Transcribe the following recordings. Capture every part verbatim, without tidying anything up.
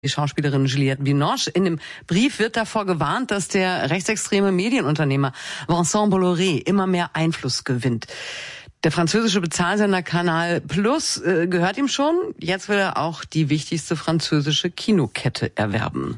Die Schauspielerin Juliette Binoche. In dem Brief wird davor gewarnt, dass der rechtsextreme Medienunternehmer Vincent Bolloré immer mehr Einfluss gewinnt. Der französische Bezahlsender Canal Plus äh, gehört ihm schon. Jetzt will er auch die wichtigste französische Kinokette erwerben.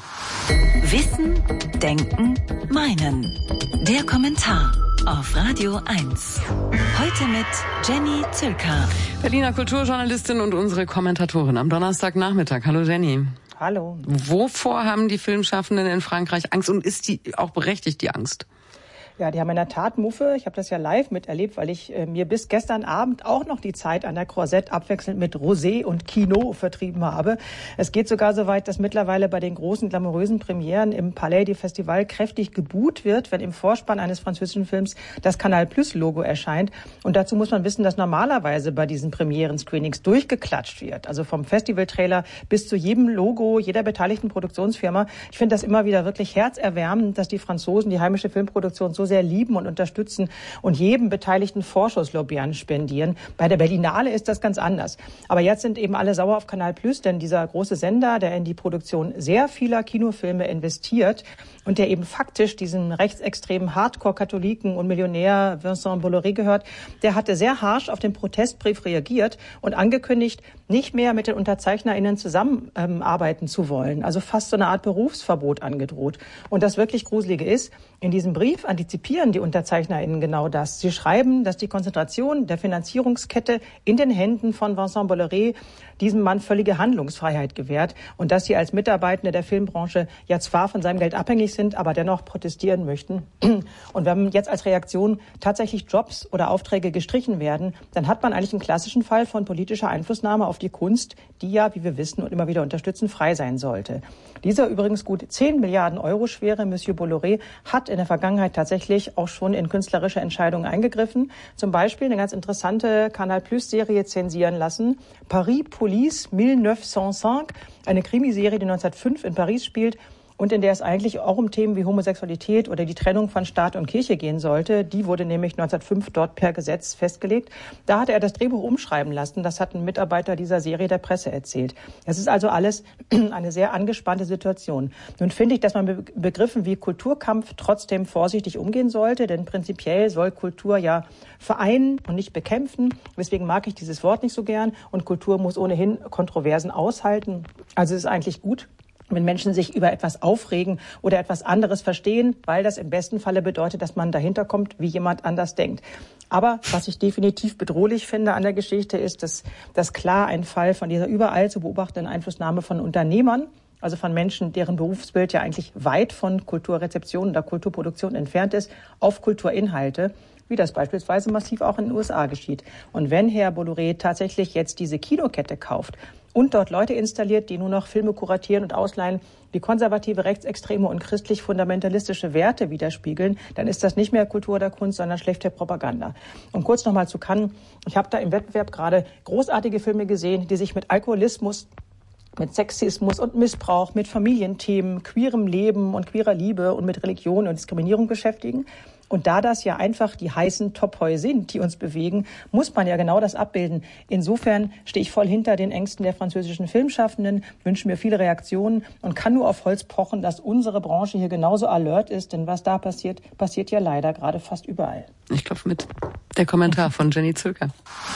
Wissen, Denken, Meinen. Der Kommentar auf Radio eins. Heute mit Jenny Zülker. Berliner Kulturjournalistin und unsere Kommentatorin am Donnerstagnachmittag. Hallo Jenny. Hallo. Wovor haben die Filmschaffenden in Frankreich Angst und ist die auch berechtigt, die Angst? Ja, die haben in der Tat Muffe. Ich habe das ja live miterlebt, weil ich äh, mir bis gestern Abend auch noch die Zeit an der Croisette abwechselnd mit Rosé und Kino vertrieben habe. Es geht sogar so weit, dass mittlerweile bei den großen glamourösen Premieren im Palais des Festivals kräftig gebuht wird, wenn im Vorspann eines französischen Films das Canal Plus Logo erscheint. Und dazu muss man wissen, dass normalerweise bei diesen Premieren-Screenings durchgeklatscht wird. Also vom Festivaltrailer bis zu jedem Logo jeder beteiligten Produktionsfirma. Ich finde das immer wieder wirklich herzerwärmend, dass die Franzosen die heimische Filmproduktion so sehr lieben und unterstützen und jedem beteiligten Vorschusslorbeeren spendieren. Bei der Berlinale ist das ganz anders. Aber jetzt sind eben alle sauer auf Canal Plus, denn dieser große Sender, der in die Produktion sehr vieler Kinofilme investiert und der eben faktisch diesen rechtsextremen Hardcore-Katholiken und Millionär Vincent Bolloré gehört, der hatte sehr harsch auf den Protestbrief reagiert und angekündigt, nicht mehr mit den UnterzeichnerInnen zusammenarbeiten ähm, zu wollen. Also fast so eine Art Berufsverbot angedroht. Und das wirklich Gruselige ist, in diesem Brief antizipieren die UnterzeichnerInnen genau das. Sie schreiben, dass die Konzentration der Finanzierungskette in den Händen von Vincent Bolloré diesem Mann völlige Handlungsfreiheit gewährt und dass sie als Mitarbeitende der Filmbranche ja zwar von seinem Geld abhängig sind, aber dennoch protestieren möchten. Und wenn jetzt als Reaktion tatsächlich Jobs oder Aufträge gestrichen werden, dann hat man eigentlich einen klassischen Fall von politischer Einflussnahme auf die Kunst, die ja, wie wir wissen und immer wieder unterstützen, frei sein sollte. Dieser übrigens gut zehn Milliarden Euro schwere Monsieur Bolloré hat in der Vergangenheit tatsächlich auch schon in künstlerische Entscheidungen eingegriffen. Zum Beispiel eine ganz interessante Canal Plus Serie zensieren lassen. Paris Police neunzehnhundertfünf, eine Krimiserie, die neunzehnhundertfünf in Paris spielt und in der es eigentlich auch um Themen wie Homosexualität oder die Trennung von Staat und Kirche gehen sollte. Die wurde nämlich neunzehnhundertfünf dort per Gesetz festgelegt. Da hatte er das Drehbuch umschreiben lassen. Das hat ein Mitarbeiter dieser Serie der Presse erzählt. Das ist also alles eine sehr angespannte Situation. Nun finde ich, dass man mit Begriffen wie Kulturkampf trotzdem vorsichtig umgehen sollte, denn prinzipiell soll Kultur ja vereinen und nicht bekämpfen. Deswegen mag ich dieses Wort nicht so gern. Und Kultur muss ohnehin Kontroversen aushalten. Also es ist eigentlich gut, wenn Menschen sich über etwas aufregen oder etwas anderes verstehen, weil das im besten Falle bedeutet, dass man dahinter kommt, wie jemand anders denkt. Aber was ich definitiv bedrohlich finde an der Geschichte ist, dass, dass klar ein Fall von dieser überall zu beobachtenden Einflussnahme von Unternehmern, also von Menschen, deren Berufsbild ja eigentlich weit von Kulturrezeption oder Kulturproduktion entfernt ist, auf Kulturinhalte, wie das beispielsweise massiv auch in den U S A geschieht. Und wenn Herr Bolloré tatsächlich jetzt diese Kinokette kauft und dort Leute installiert, die nur noch Filme kuratieren und ausleihen, die konservative, rechtsextreme und christlich-fundamentalistische Werte widerspiegeln, dann ist das nicht mehr Kultur oder Kunst, sondern schlechte Propaganda. Und kurz nochmal zu Cannes. Ich habe da im Wettbewerb gerade großartige Filme gesehen, die sich mit Alkoholismus, mit Sexismus und Missbrauch, mit Familienthemen, queerem Leben und queerer Liebe und mit Religion und Diskriminierung beschäftigen. Und da das ja einfach die heißen Topoi sind, die uns bewegen, muss man ja genau das abbilden. Insofern stehe ich voll hinter den Ängsten der französischen Filmschaffenden, wünsche mir viele Reaktionen und kann nur auf Holz pochen, dass unsere Branche hier genauso alert ist. Denn was da passiert, passiert ja leider gerade fast überall. Ich klopfe mit. Der Kommentar von Jenny Zülker.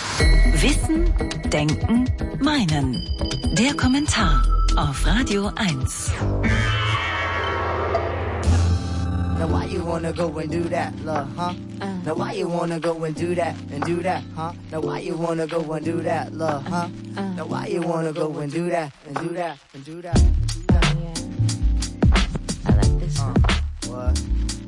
Wissen, Denken, Meinen. Der Kommentar auf Radio eins. Now why you wanna go and do that, love, huh? Uh. Now why you wanna go and do that and do that, huh? Now why you wanna go and do that, love, huh? Uh. Now why you wanna go and do that and do that and do that and do that? Oh, yeah. I like this one. Uh, what?